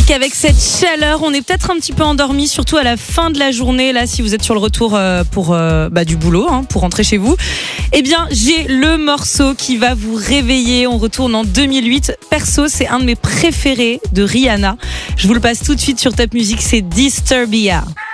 Avec cette chaleur, on est peut-être un petit peu endormi, surtout à la fin de la journée, là, si vous êtes sur le retour pour du boulot, pour rentrer chez vous. Eh bien, j'ai le morceau qui va vous réveiller. On retourne en 2008. Perso, c'est un de mes préférés de Rihanna. Je vous le passe tout de suite sur Top Music, c'est Disturbia.